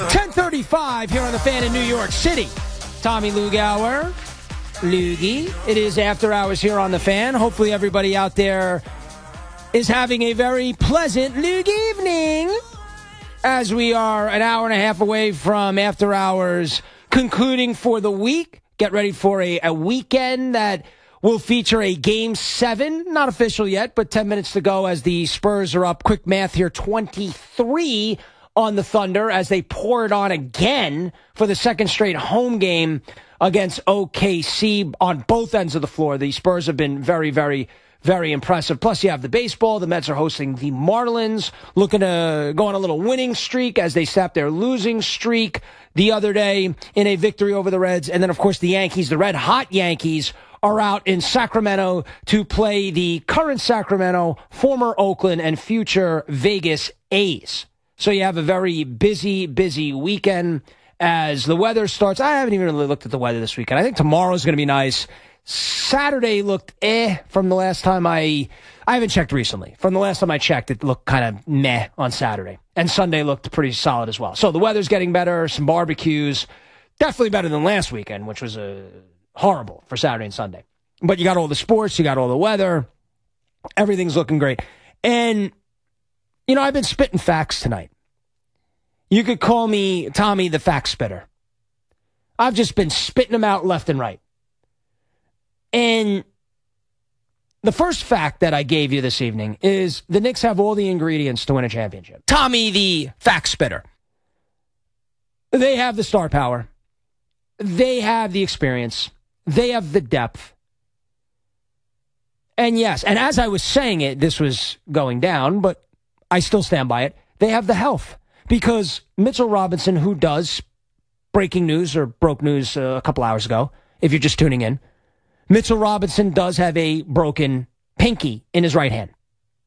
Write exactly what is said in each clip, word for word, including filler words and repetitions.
ten thirty-five here on the Fan in New York City. Tommy Lugauer, Loogie. It is after hours here on the Fan. Hopefully everybody out there is having a very pleasant Loog evening as we are an hour and a half away from after hours concluding for the week. Get ready for a, a weekend that will feature a Game seven. Not official yet, but ten minutes to go as the Spurs are up. Quick math here, twenty-three on the Thunder as they pour it on again for the second straight home game against O K C on both ends of the floor. The Spurs have been very, very, very impressive. Plus, you have the baseball. The Mets are hosting the Marlins, looking to go on a little winning streak as they snap their losing streak the other day in a victory over the Reds. And then, of course, the Yankees, the red-hot Yankees, are out in Sacramento to play the current Sacramento, former Oakland, and future Vegas A's. So you have a very busy, busy weekend as the weather starts. I haven't even really looked at the weather this weekend. I think tomorrow's going to be nice. Saturday looked eh from the last time I... I haven't checked recently. From the last time I checked, it looked kind of meh on Saturday. And Sunday looked pretty solid as well. So the weather's getting better, some barbecues. Definitely better than last weekend, which was uh, horrible for Saturday and Sunday. But you got all the sports, you got all the weather. Everything's looking great. And... you know, I've been spitting facts tonight. You could call me Tommy the fact spitter. I've just been spitting them out left and right. And the first fact that I gave you this evening is the Knicks have all the ingredients to win a championship. Tommy the fact spitter. They have the star power. They have the experience. They have the depth. And yes, and as I was saying it, this was going down, but I still stand by it. They have the health because Mitchell Robinson, who does breaking news or broke news uh, a couple hours ago, if you're just tuning in, Mitchell Robinson does have a broken pinky in his right hand.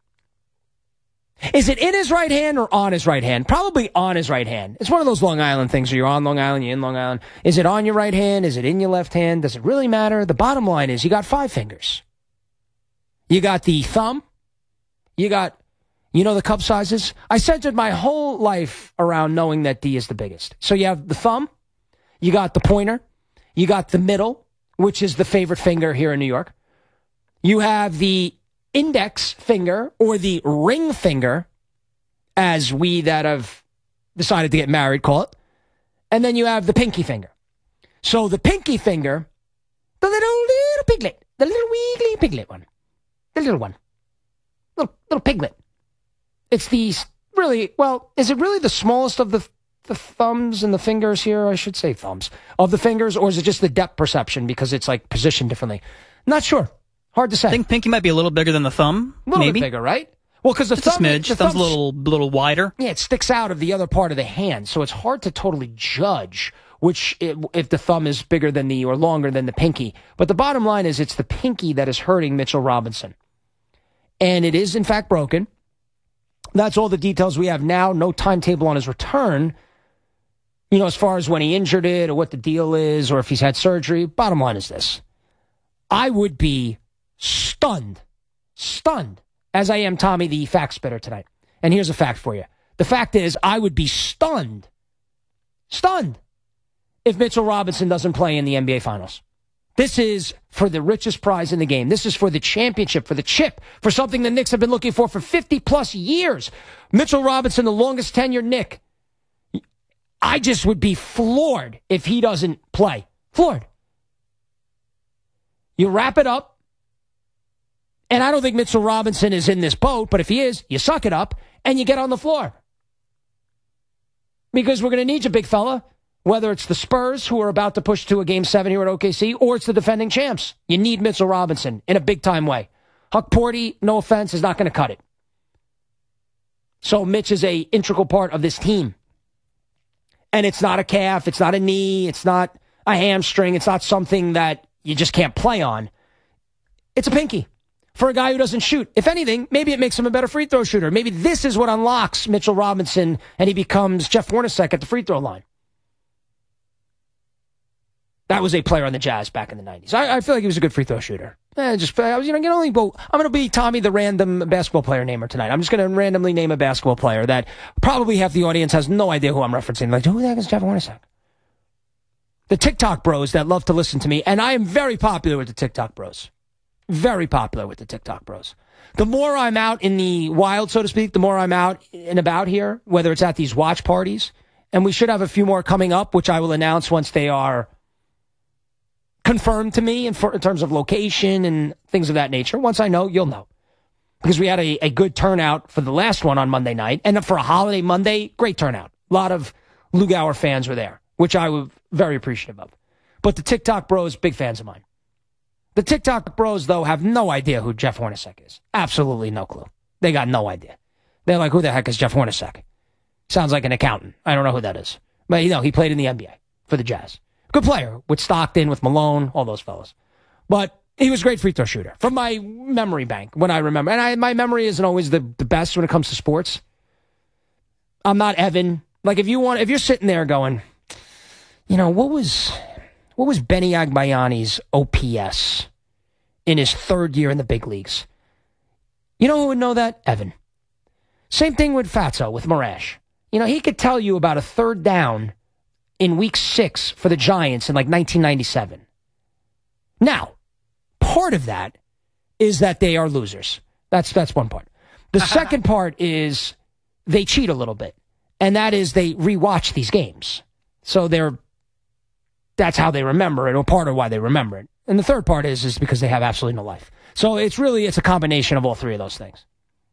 Is it in his right hand or on his right hand? Probably on his right hand. It's one of those Long Island things where you're on Long Island, you're in Long Island. Is it on your right hand? Is it in your left hand? Does it really matter? The bottom line is you got five fingers. You got the thumb. You got... you know the cup sizes? I centered my whole life around knowing that D is the biggest. So you have the thumb, you got the pointer, you got the middle, which is the favorite finger here in New York. You have the index finger, or the ring finger, as we that have decided to get married call it. And then you have the pinky finger. So the pinky finger, the little, little piglet, the little wiggly piglet one, the little one, little, little piglet. It's the really, well, is it really the smallest of the the thumbs and the fingers here? I should say thumbs. Of the fingers, or is it just the depth perception because it's like positioned differently? Not sure. Hard to say. I think pinky might be a little bigger than the thumb. A little maybe. bit bigger, right? Well, because the Just thumb, a smidge. the thumb's a little, little wider. Yeah, it sticks out of the other part of the hand, so it's hard to totally judge which if the thumb is bigger than the or longer than the pinky. But the bottom line is it's the pinky that is hurting Mitchell Robinson. And it is, in fact, broken. That's all the details we have now. No timetable on his return. You know, as far as when he injured it or what the deal is or if he's had surgery. Bottom line is this. I would be stunned, stunned, as I am Tommy the fact spitter tonight. And here's a fact for you. The fact is I would be stunned, stunned, if Mitchell Robinson doesn't play in the N B A Finals. This is for the richest prize in the game. This is for the championship, for the chip, for something the Knicks have been looking for for fifty-plus years. Mitchell Robinson, the longest tenured Knick. I just would be floored if he doesn't play. Floored. You wrap it up, and I don't think Mitchell Robinson is in this boat, but if he is, you suck it up, and you get on the floor. Because we're going to need you, big fella. Whether it's the Spurs, who are about to push to a Game seven here at O K C, or it's the defending champs. You need Mitchell Robinson in a big-time way. Huck Porty, no offense, is not going to cut it. So Mitch is a integral part of this team. And it's not a calf, it's not a knee, it's not a hamstring, it's not something that you just can't play on. It's a pinky for a guy who doesn't shoot. If anything, maybe it makes him a better free throw shooter. Maybe this is what unlocks Mitchell Robinson and he becomes Jeff Hornacek at the free throw line. That was a player on the Jazz back in the nineties. I, I feel like he was a good free throw shooter. Eh, just I was, you know, get only. I'm going to be Tommy, the random basketball player namer tonight. I'm just going to randomly name a basketball player that probably half the audience has no idea who I'm referencing. Like, who the heck is Jeff Hornacek? The TikTok bros that love to listen to me, and I am very popular with the TikTok bros. Very popular with the TikTok bros. The more I'm out in the wild, so to speak, the more I'm out and about here, whether it's at these watch parties, and we should have a few more coming up, which I will announce once they are confirmed to me in, for, in terms of location and things of that nature. Once I know, you'll know. Because we had a, a good turnout for the last one on Monday night. And for a holiday Monday, great turnout. A lot of Lugauer fans were there, which I was very appreciative of. But the TikTok bros, big fans of mine. The TikTok bros, though, have no idea who Jeff Hornacek is. Absolutely no clue. They got no idea. They're like, who the heck is Jeff Hornacek? Sounds like an accountant. I don't know who that is. But, you know, he played in the N B A for the Jazz. Good player with Stockton, with Malone, all those fellas. But he was a great free throw shooter from my memory bank when I remember. And I, my memory isn't always the, the best when it comes to sports. I'm not Evan. Like if you want, if you're sitting there going, you know, what was what was Benny Agbayani's O P S in his third year in the big leagues? You know who would know that? Evan. Same thing with Fatso, with Marash. You know, he could tell you about a third down in week six for the Giants in like nineteen ninety-seven. Now, part of that is that they are losers. That's that's one part. The second part is they cheat a little bit. And that is they rewatch these games. So they're that's how they remember it, or part of why they remember it. And the third part is is because they have absolutely no life. So it's really it's a combination of all three of those things.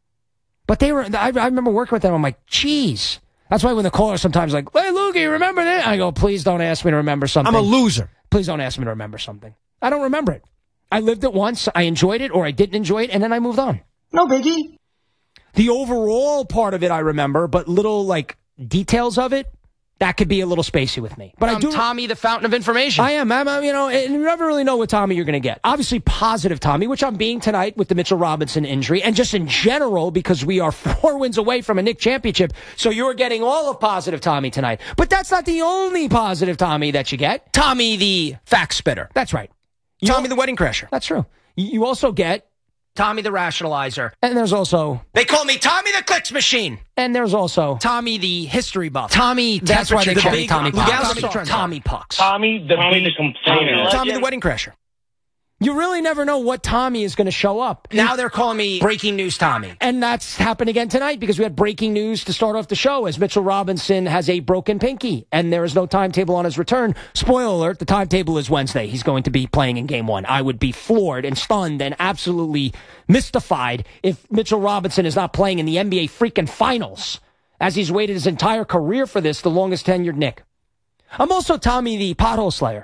But they were I, I remember working with them, I'm like, geez. That's why when the caller sometimes like, hey, Lukey, remember that? I go, please don't ask me to remember something. I'm a loser. Please don't ask me to remember something. I don't remember it. I lived it once, I enjoyed it, or I didn't enjoy it, and then I moved on. No biggie. The overall part of it I remember, but little, like, details of it, that could be a little spacey with me. But I'm I do. Tommy, the fountain of information. I am. I'm, I'm, you know, and you never really know what Tommy you're going to get. Obviously, positive Tommy, which I'm being tonight with the Mitchell Robinson injury, and just in general because we are four wins away from a Knick championship. So you're getting all of positive Tommy tonight. But that's not the only positive Tommy that you get. Tommy, the fact spitter. That's right. You Tommy, the wedding crasher. That's true. You also get Tommy, the rationalizer. And there's also... They call me Tommy, the clicks machine. And there's also... Tommy, the history buff. Tommy... That's why they call me Tommy Pucks. Tommy, Tommy Pucks. Tommy, the Tommy, the complainer. Tommy, the wedding crasher. You really never know what Tommy is going to show up. Now they're calling me Breaking News Tommy. And that's happened again tonight because we had breaking news to start off the show as Mitchell Robinson has a broken pinky and there is no timetable on his return. Spoiler alert, the timetable is Wednesday. He's going to be playing in game one. I would be floored and stunned and absolutely mystified if Mitchell Robinson is not playing in the N B A freaking finals as he's waited his entire career for this, the longest tenured Knick. I'm also Tommy the pothole slayer.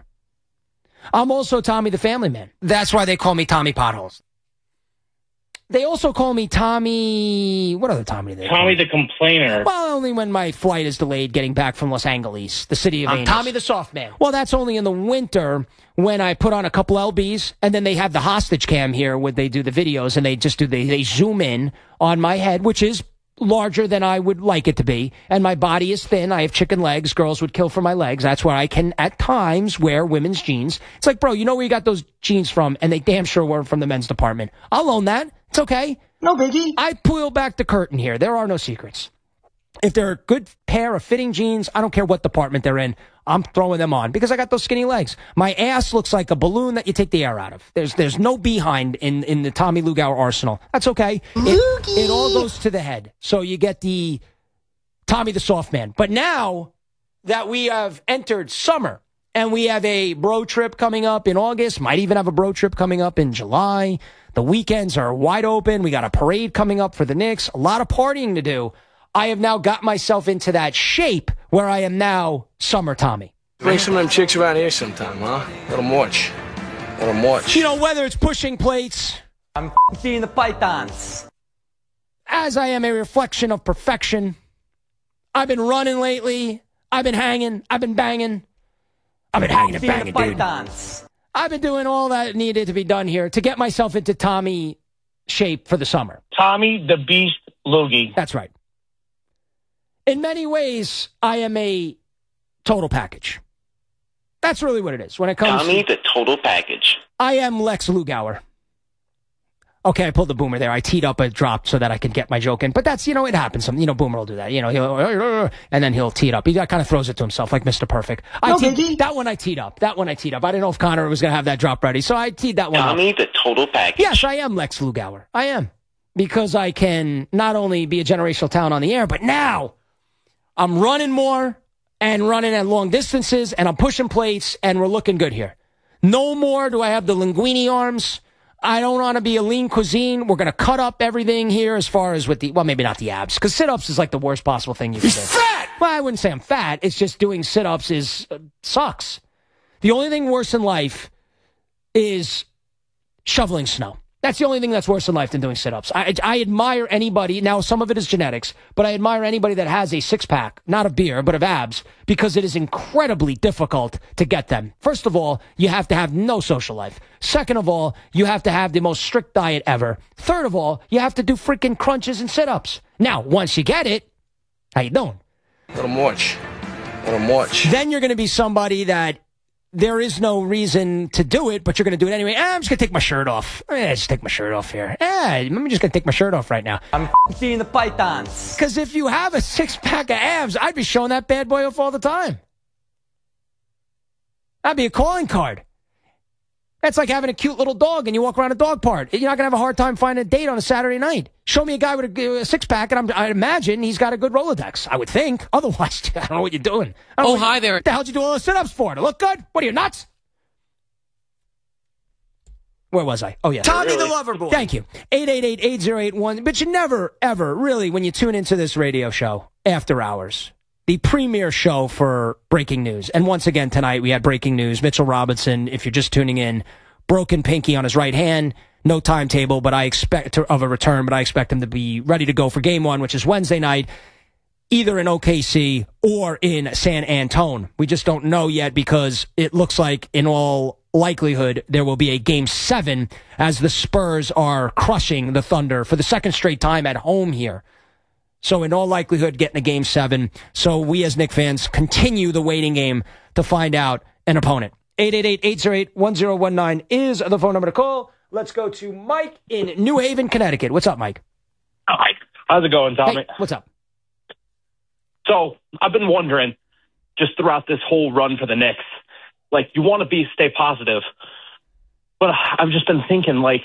I'm also Tommy the family man. That's why they call me Tommy Potholes. They also call me Tommy... What other Tommy do they Tommy call the complainer. Well, only when my flight is delayed getting back from Los Angeles, the city of I'm angels. Tommy the soft man. Well, that's only in the winter when I put on a couple L Bs, and then they have the hostage cam here where they do the videos, and they just do... They, they zoom in on my head, which is larger than I would like it to be, and my body is thin. I have chicken legs. Girls would kill for my legs. That's where I can, at times, wear women's jeans. It's like, bro, you know where you got those jeans from, and they damn sure were from the men's department. I'll own that. It's okay. No biggie. I pull back the curtain here. There are no secrets. If they're a good pair of fitting jeans, I don't care what department they're in, I'm throwing them on because I got those skinny legs. My ass looks like a balloon that you take the air out of. There's there's no behind in, in the Tommy Lugauer arsenal. That's okay. It, it all goes to the head. So you get the Tommy the soft man. But now that we have entered summer and we have a bro trip coming up in August, might even have a bro trip coming up in July. The weekends are wide open. We got a parade coming up for the Knicks. A lot of partying to do. I have now got myself into that shape where I am now summer Tommy. Bring some of them chicks around here sometime, huh? Let them watch. Let them watch. You know, whether it's pushing plates. I'm seeing the pythons. As I am a reflection of perfection. I've been running lately. I've been hanging. I've been banging. I've been hanging and banging, dude. I've been doing all that needed to be done here to get myself into Tommy shape for the summer. Tommy the Beast Loogie. That's right. In many ways, I am a total package. That's really what it is. When it comes Tommy to, the total package. I am Lex Lugauer. Okay, I pulled the Boomer there. I teed up a drop so that I could get my joke in. But that's, you know, it happens. Some, you know, Boomer will do that. You know, he'll, and then he'll tee it up. He kind of throws it to himself like Mister Perfect. I No, teed, baby. that one I teed up. That one I teed up. I didn't know if Connor was going to have that drop ready. So I teed that one up. Tommy, the total package. Yes, I am Lex Lugauer. I am. Because I can not only be a generational talent on the air, but now I'm running more and running at long distances, and I'm pushing plates, and we're looking good here. No more do I have the linguine arms. I don't want to be a lean cuisine. We're going to cut up everything here as far as with the, well, maybe not the abs, because sit-ups is like the worst possible thing you can do. Fat! Well, I wouldn't say I'm fat. It's just doing sit-ups is, uh, sucks. The only thing worse in life is shoveling snow. That's the only thing that's worse in life than doing sit-ups. I, I admire anybody, now some of it is genetics, but I admire anybody that has a six-pack, not of beer, but of abs, because it is incredibly difficult to get them. First of all, you have to have no social life. Second of all, you have to have the most strict diet ever. Third of all, you have to do freaking crunches and sit-ups. Now, once you get it, how you doing? Let them watch. Let them watch. Then you're going to be somebody that there is no reason to do it, but you're going to do it anyway. Eh, I'm just going to take my shirt off. Eh, just take my shirt off here. Eh, I'm just going to take my shirt off right now. I'm seeing the pythons. Because if you have a six-pack of abs, I'd be showing that bad boy off all the time. That'd be a calling card. That's like having a cute little dog and you walk around a dog park. You're not going to have a hard time finding a date on a Saturday night. Show me a guy with a, a six-pack, and I'm, I imagine he's got a good Rolodex. I would think. Otherwise, I don't know what you're doing. I don't Oh, know what hi you, there. What the hell did you do all those sit-ups for? To look good? What are you, nuts? Where was I? Oh, yeah. Tommy Really? the Lover Boy. Thank you. eight eight eight, eight oh eight one. But you never, ever, really, when you tune into this radio show, After Hours, the premier show for breaking news. And once again, tonight, we had breaking news. Mitchell Robinson, if you're just tuning in, broken pinky on his right hand. No timetable, but I expect to, of a return, but I expect him to be ready to go for game one, which is Wednesday night, either in O K C or in San Antone. We just don't know yet because it looks like, in all likelihood, there will be a game seven as the Spurs are crushing the Thunder for the second straight time at home here. So in all likelihood, getting a game seven. So we as Knicks fans continue the waiting game to find out an opponent. eight eight eight, eight oh eight, one oh one nine is the phone number to call. Let's go to Mike in New Haven, Connecticut. What's up, Mike? Hi. How's it going, Tommy? Hey, what's up? So I've been wondering, just throughout this whole run for the Knicks, like, you want to be stay positive, but I've just been thinking, like,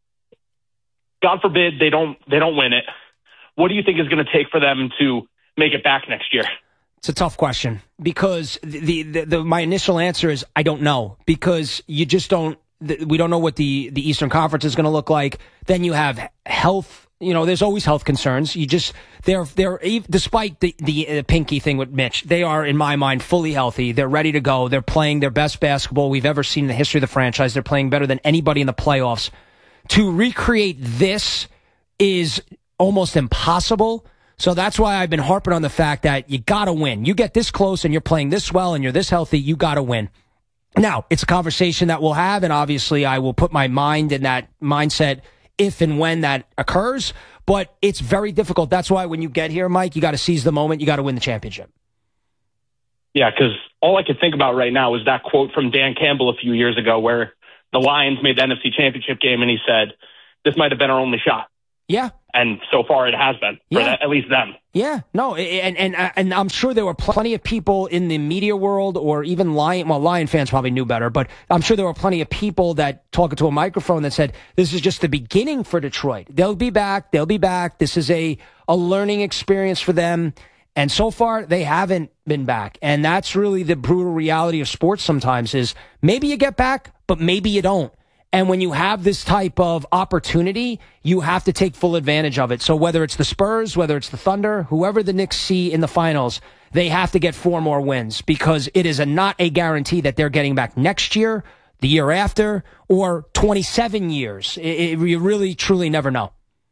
God forbid they don't they don't win it. What do you think is going to take for them to make it back next year? It's a tough question because the, the, the my initial answer is I don't know, because you just don't. The, we don't know what the the Eastern Conference is going to look like. Then you have health. You know, there's always health concerns. You just they're they're despite the the uh, pinky thing with Mitch, they are in my mind fully healthy. They're ready to go. They're playing their best basketball we've ever seen in the history of the franchise. They're playing better than anybody in the playoffs. To recreate this is almost impossible. So that's why I've been harping on the fact that you got to win. You get this close and you're playing this well and you're this healthy, you got to win. Now, it's a conversation that we'll have, and obviously I will put my mind in that mindset if and when that occurs, but it's very difficult. That's why when you get here, Mike, you got to seize the moment. You got to win the championship. Yeah, because all I can think about right now is that quote from Dan Campbell a few years ago where the Lions made the N F C Championship game, and he said, this might have been our only shot. Yeah. And so far it has been, for Yeah. that, at least them. Yeah, no, and and and I'm sure there were plenty of people in the media world, or even Lion, well, Lion fans probably knew better, but I'm sure there were plenty of people that talking to a microphone that said, this is just the beginning for Detroit. They'll be back. They'll be back. This is a, a learning experience for them. And so far, they haven't been back. And that's really the brutal reality of sports sometimes is maybe you get back, but maybe you don't. And when you have this type of opportunity, you have to take full advantage of it. So whether it's the Spurs, whether it's the Thunder, whoever the Knicks see in the finals, they have to get four more wins because it is a, not a guarantee that they're getting back next year, the year after, or twenty-seven years. It, it, you really, truly never know.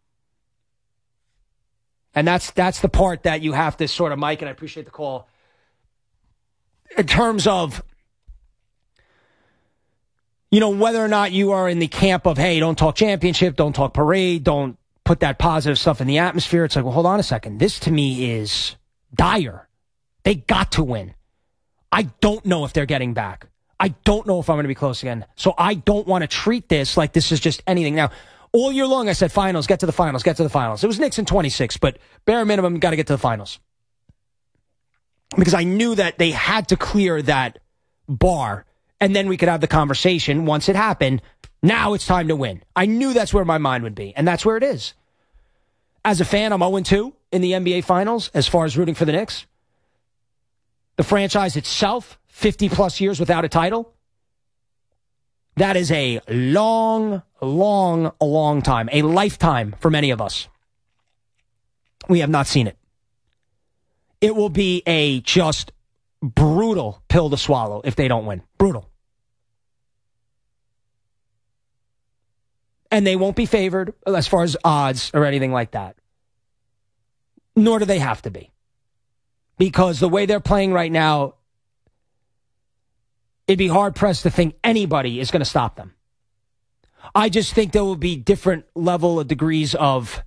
And that's that's the part that you have to sort of, Mike, and I appreciate the call, in terms of, you know, whether or not you are in the camp of, hey, don't talk championship, don't talk parade, don't put that positive stuff in the atmosphere. It's like, well, hold on a second. This to me is dire. They got to win. I don't know if they're getting back. I don't know if I'm going to be close again. So I don't want to treat this like this is just anything. Now, All year long, I said, finals, get to the finals, get to the finals. It was Knicks in twenty-six, but bare minimum, got to get to the finals. Because I knew that they had to clear that bar, and then we could have the conversation once it happened. Now it's time to win. I knew that's where my mind would be, and that's where it is. As a fan, I'm oh and two in the N B A Finals as far as rooting for the Knicks. The franchise itself, fifty-plus years without a title. That is a long, long, long time. A lifetime for many of us. We have not seen it. It will be a just brutal pill to swallow if they don't win. Brutal. And they won't be favored as far as odds or anything like that. Nor do they have to be. Because the way they're playing right now, it'd be hard-pressed to think anybody is going to stop them. I just think there will be different level of degrees of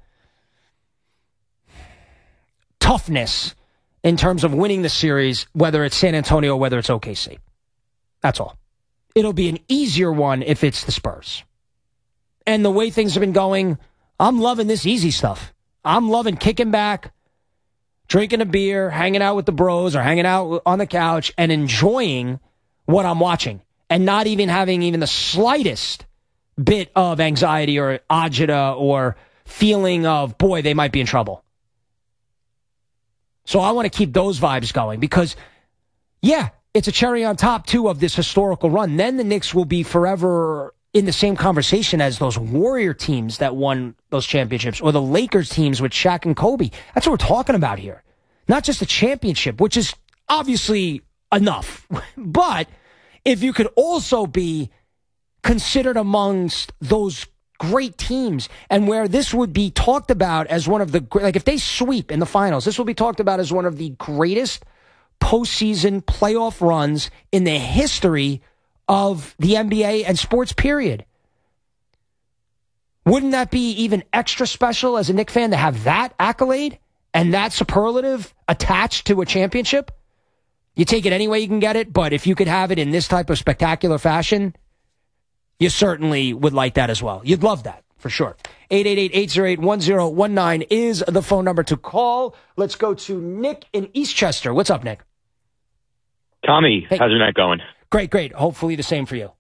toughness in terms of winning the series, whether it's San Antonio or whether it's O K C. That's all. It'll be an easier one if it's the Spurs. And the way things have been going, I'm loving this easy stuff. I'm loving kicking back, drinking a beer, hanging out with the bros or hanging out on the couch and enjoying what I'm watching and not even having even the slightest bit of anxiety or agita or feeling of, boy, they might be in trouble. So I want to keep those vibes going because, yeah, it's a cherry on top, too, of this historical run. Then the Knicks will be forever in the same conversation as those Warrior teams that won those championships or the Lakers teams with Shaq and Kobe. That's what we're talking about here. Not just a championship, which is obviously enough. But if you could also be considered amongst those great teams and where this would be talked about as one of the, like if they sweep in the finals, this will be talked about as one of the greatest postseason playoff runs in the history of the N B A and sports, period. Wouldn't that be even extra special as a Knicks fan to have that accolade and that superlative attached to a championship? You take it any way you can get it, but if you could have it in this type of spectacular fashion, you certainly would like that as well. You'd love that, for sure. eight eight eight, eight oh eight, one oh one nine is the phone number to call. Let's go to Nick in Eastchester. What's up, Nick? Tommy, hey. How's your night going? Great, great. Hopefully the same for you.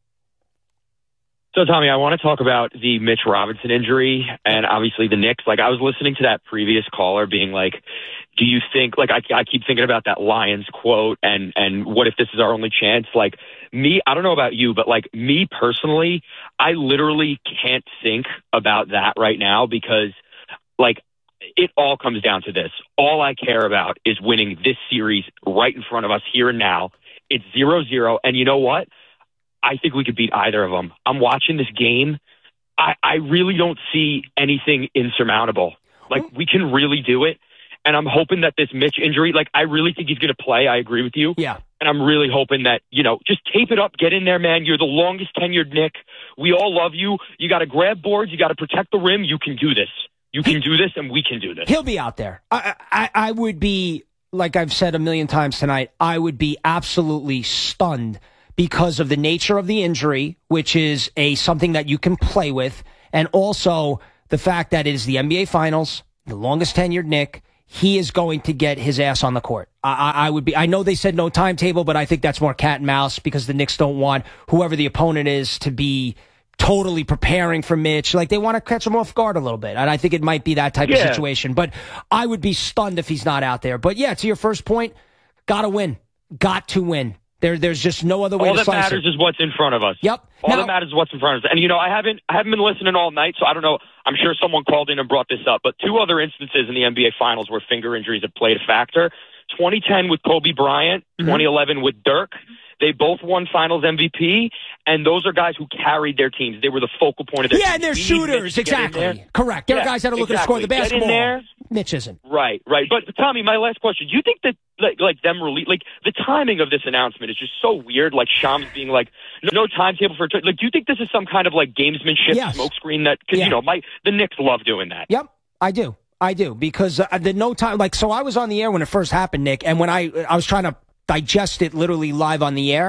So, Tommy, I want to talk about the Mitch Robinson injury and obviously the Knicks. Like, I was listening to that previous caller being like, do you think, like, I, I keep thinking about that Lions quote and, and what if this is our only chance? Like, me, I don't know about you, but, like, me personally, I literally can't think about that right now because, like, it all comes down to this. All I care about is winning this series right in front of us here and now. It's zero zero, and you know what? I think we could beat either of them. I'm watching this game. I, I really don't see anything insurmountable. Like, we can really do it, and I'm hoping that this Mitch injury, like, I really think he's going to play. I agree with you. Yeah. And I'm really hoping that, you know, just tape it up, get in there, man. You're the longest tenured Knick. We all love you. You got to grab boards. You got to protect the rim. You can do this. You can do this, and we can do this. He'll be out there. I, I, I would be, like I've said a million times tonight, I would be absolutely stunned because of the nature of the injury, which is a something that you can play with, and also the fact that it is the N B A Finals, the longest tenured Knick. He is going to get his ass on the court. I, I, I would be. I know they said no timetable, but I think that's more cat and mouse because the Knicks don't want whoever the opponent is to be totally preparing for Mitch. Like, they want to catch him off guard a little bit. And I think it might be that type yeah. of situation. But I would be stunned if he's not out there. But, yeah, to your first point, got to win. Got to win. There, There's just no other way all to slice it. All that matters is what's in front of us. Yep. All now, that matters is what's in front of us. And, you know, I haven't I haven't been listening all night, so I don't know. I'm sure someone called in and brought this up. But two other instances in the N B A Finals where finger injuries have played a factor. twenty ten with Kobe Bryant, mm-hmm. twenty eleven with Dirk. They both won Finals M V P, and those are guys who carried their teams. They were the focal point of their yeah, teams. and they're shooters, exactly. Correct. They're yeah, guys that are looking exactly. to score the basketball. Get in there. Mitch isn't. Right, right. But, Tommy, my last question. Do you think that, like, like them release, like, the timing of this announcement is just so weird? Like, Shams being like, no, no timetable for, like, do you think this is some kind of, like, gamesmanship yes. smokescreen that, because, yeah. you know, my, the Knicks love doing that. Yep, I do. I do. Because uh, the no time, like, so I was on the air when it first happened, Nick, and when I, I was trying to digest it literally live on the air,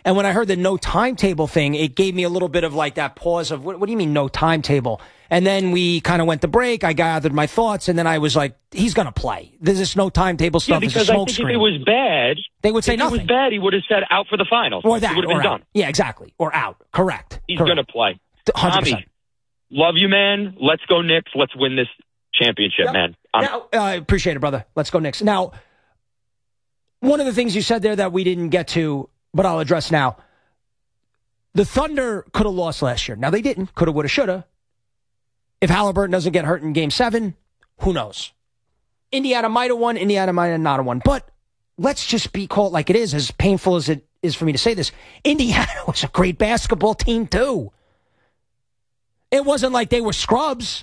And when I heard the no timetable thing, it gave me a little bit of like that pause of, what, what do you mean no timetable? And then we kind of went to break. I gathered my thoughts, and then I was like, he's going to play. There's this no timetable stuff. Yeah, because it's a I smoke think screen. if it was bad, they would say if nothing. If it was bad, he would have said out for the finals. Or that, It would have or been out. done. Yeah, exactly. Or out. Correct. He's Correct. going to play. one hundred percent. Tommy, love you, man. Let's go Knicks. Let's win this championship, Yep. man. I'm- Now, uh, I appreciate it, brother. Let's go Knicks. Now, one of the things you said there that we didn't get to, but I'll address now. The Thunder could have lost last year. Now, they didn't. Could have, would have, should have. If Halliburton doesn't get hurt in Game seven, who knows? Indiana might have won. Indiana might have not have won. But let's just be called like it is, as painful as it is for me to say this. Indiana was a great basketball team, too. It wasn't like they were scrubs.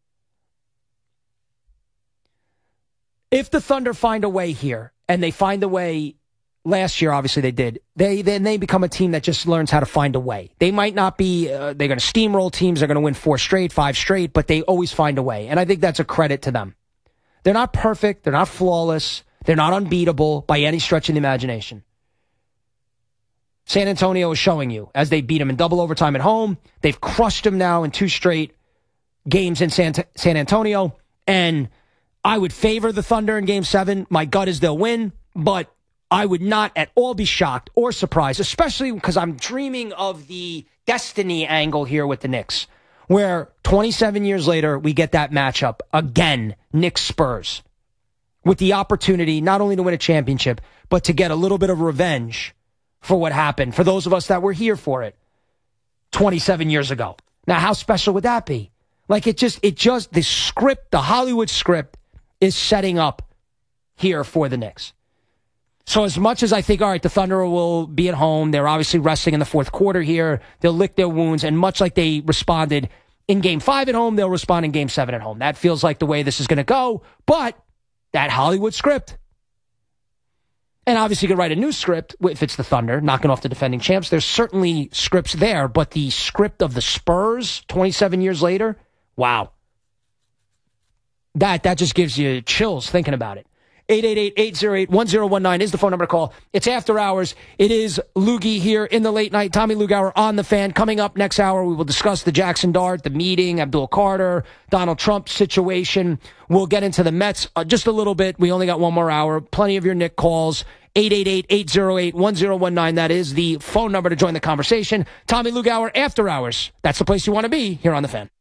If the Thunder find a way here, and they find a way, last year obviously they did, they then they become a team that just learns how to find a way. They might not be, uh, they're going to steamroll teams, they're going to win four straight, five straight, but they always find a way. And I think that's a credit to them. They're not perfect, they're not flawless, they're not unbeatable by any stretch of the imagination. San Antonio is showing you, as they beat them in double overtime at home. They've crushed them now in two straight games in San, San Antonio, and I would favor the Thunder in Game seven. My gut is they'll win, but I would not at all be shocked or surprised, especially because I'm dreaming of the destiny angle here with the Knicks, where twenty-seven years later, we get that matchup again, Knicks-Spurs, with the opportunity not only to win a championship, but to get a little bit of revenge for what happened, for those of us that were here for it twenty-seven years ago. Now, how special would that be? Like, it just, it just, the script, the Hollywood script, is setting up here for the Knicks. So as much as I think, all right, the Thunder will be at home, they're obviously resting in the fourth quarter here, they'll lick their wounds, and much like they responded in Game five at home, they'll respond in Game seven at home. That feels like the way this is going to go, but that Hollywood script, and obviously you could write a new script if it's the Thunder, knocking off the defending champs. There's certainly scripts there, but the script of the Spurs twenty-seven years later, wow. That that just gives you chills thinking about it. eight eight eight, eight oh eight, one oh one nine is the phone number to call. It's after hours. It is Loogie here in the late night. Tommy Lugauer on the Fan. Coming up next hour, we will discuss the Jackson Dart, the meeting, Abdul Carter, Donald Trump situation. We'll get into the Mets uh, just a little bit. We only got one more hour. Plenty of your Nick calls. eight eight eight, eight oh eight, one oh one nine. That is the phone number to join the conversation. Tommy Lugauer, after hours. That's the place you want to be here on the Fan.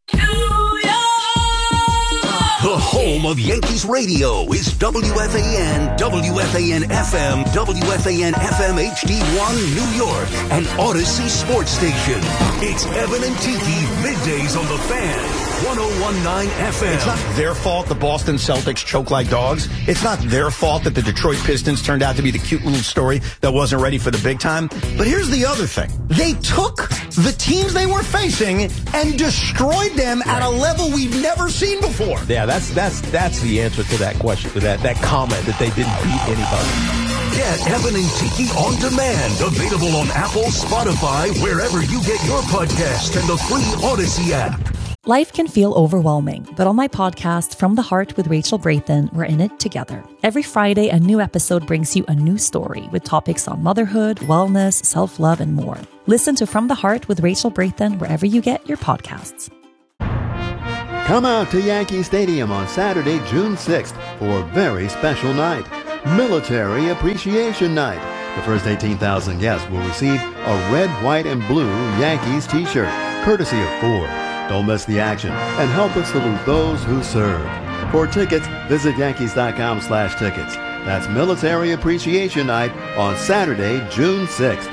The home of Yankees radio is W F A N, W F A N F M, W F A N F M H D one, New York, and Odyssey Sports Station. It's Evan and Tiki, middays on the Fan, one oh one nine F M. It's not their fault the Boston Celtics choke like dogs. It's not their fault that the Detroit Pistons turned out to be the cute little story that wasn't ready for the big time. But here's the other thing. They took the teams they were facing and destroyed them at a level we've never seen before. Yeah, that's that's that's the answer to that question, to that, that comment that they didn't beat anybody. Get Evan and Tiki on demand. Available on Apple, Spotify, wherever you get your podcast, and the free Odyssey app. Life can feel overwhelming, but on my podcast, From the Heart with Rachel Brathen, we're in it together. Every Friday, a new episode brings you a new story with topics on motherhood, wellness, self-love, and more. Listen to From the Heart with Rachel Brathen wherever you get your podcasts. Come out to Yankee Stadium on Saturday, June sixth for a very special night, Military Appreciation Night. The first eighteen thousand guests will receive a red, white, and blue Yankees t-shirt, courtesy of Ford. Don't miss the action and help us salute those who serve. For tickets, visit Yankees.com slash tickets. That's Military Appreciation Night on Saturday, June sixth.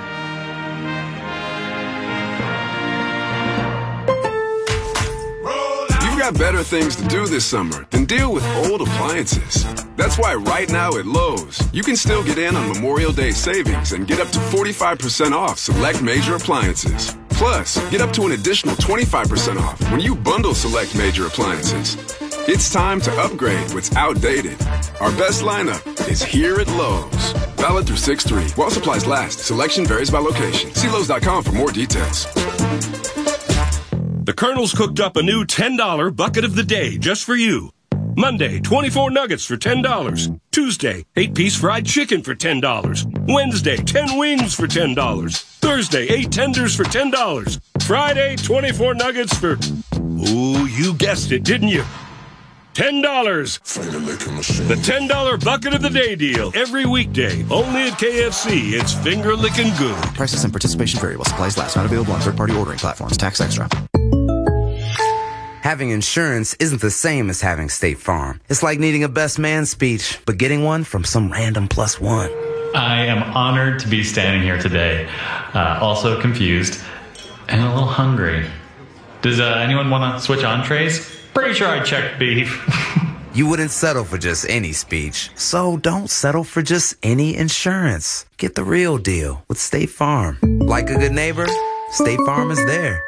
You've got better things to do this summer than deal with old appliances. That's why right now at Lowe's, you can still get in on Memorial Day savings and get up to forty-five percent off select major appliances. Plus, get up to an additional twenty-five percent off when you bundle select major appliances. It's time to upgrade what's outdated. Our best lineup is here at Lowe's. Valid through six three. While supplies last, selection varies by location. See Lowe's dot com for more details. The Colonel's cooked up a new ten dollar bucket of the day just for you. Monday, twenty-four nuggets for ten dollars. Tuesday, eight-piece fried chicken for ten dollars. Wednesday, ten wings for ten dollars. Thursday, eight tenders for ten dollars. Friday, twenty-four nuggets for... Ooh, you guessed it, didn't you? ten dollars. The ten dollar bucket of the day deal. Every weekday. Only at K F C. It's finger licking good. Prices and participation vary while supplies last. Not available on third-party ordering platforms. Tax extra. Having insurance isn't the same as having State Farm. It's like needing a best man speech, but getting one from some random plus one. I am honored to be standing here today. Uh, also confused and a little hungry. Does uh, anyone want to switch entrees? Pretty sure I checked beef. You wouldn't settle for just any speech, so don't settle for just any insurance. Get the real deal with State Farm. Like a good neighbor, State Farm is there.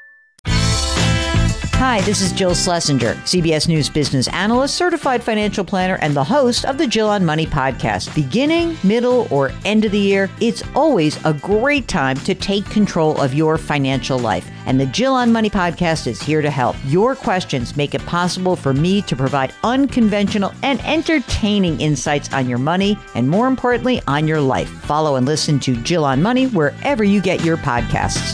Hi, this is Jill Schlesinger, C B S News business analyst, certified financial planner, and the host of the Jill on Money podcast. Beginning, middle, or end of the year, it's always a great time to take control of your financial life. And the Jill on Money podcast is here to help. Your questions make it possible for me to provide unconventional and entertaining insights on your money, and more importantly, on your life. Follow and listen to Jill on Money wherever you get your podcasts.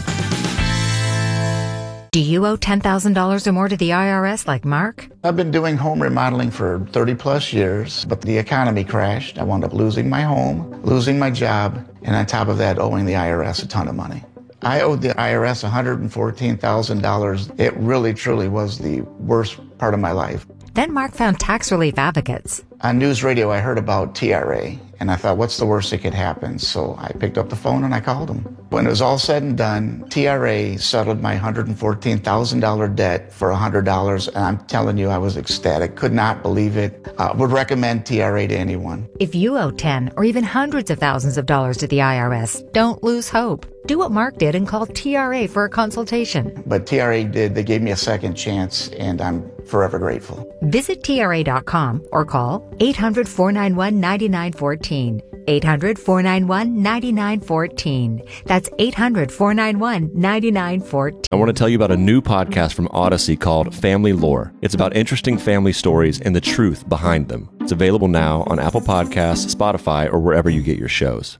Do you owe ten thousand dollars or more to the I R S like Mark? I've been doing home remodeling for thirty plus years, but the economy crashed. I wound up losing my home, losing my job, and on top of that, owing the I R S a ton of money. I owed the I R S one hundred fourteen thousand dollars. It really, truly was the worst part of my life. Then Mark found tax relief advocates. On news radio, I heard about T R A, and I thought, what's the worst that could happen? So I picked up the phone and I called them. When it was all said and done, T R A settled my one hundred fourteen thousand dollars debt for one hundred dollars, and I'm telling you, I was ecstatic. Could not believe it. Uh, would recommend T R A to anyone. If you owe ten or even hundreds of thousands of dollars to the I R S, don't lose hope. Do what Mark did and call T R A for a consultation. But T R A did. They gave me a second chance, and I'm forever grateful. Visit T R A dot com or call eight hundred, four nine one, nine nine one four. eight hundred, four nine one, nine nine one four. That's eight hundred, four nine one, nine nine one four. I want to tell you about a new podcast from Odyssey called Family Lore. It's about interesting family stories and the truth behind them. It's available now on Apple Podcasts, Spotify, or wherever you get your shows.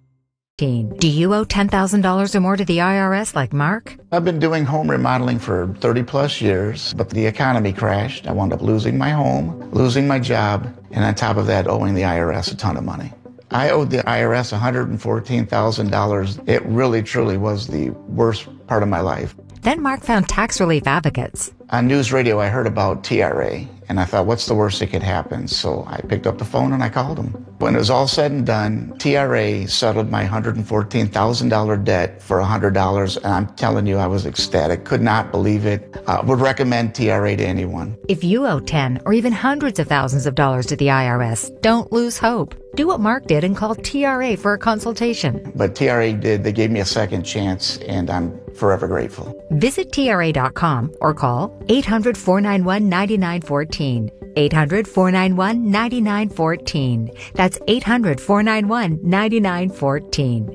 Do you owe ten thousand dollars or more to the I R S like Mark? I've been doing home remodeling for thirty plus years, but the economy crashed. I wound up losing my home, losing my job, and on top of that, owing the I R S a ton of money. I owed the I R S one hundred fourteen thousand dollars. It really, truly was the worst part of my life. Then Mark found tax relief advocates. On news radio, I heard about T R A, and I thought, what's the worst that could happen? So I picked up the phone and I called them. When it was all said and done, T R A settled my one hundred fourteen thousand dollars debt for one hundred dollars, and I'm telling you, I was ecstatic. Could not believe it. Uh, would recommend T R A to anyone. If you owe ten or even hundreds of thousands of dollars to the I R S, don't lose hope. Do what Mark did and call T R A for a consultation. But T R A did. They gave me a second chance, and I'm forever grateful. Visit T R A dot com or call eight hundred, four nine one, nine nine one four. eight hundred, four nine one, nine nine one four. That's eight hundred, four nine one, nine nine one four.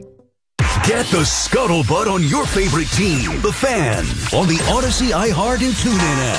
Get the scuttlebutt on your favorite team, the Fan, on the Odyssey, iHeart, and TuneIn app.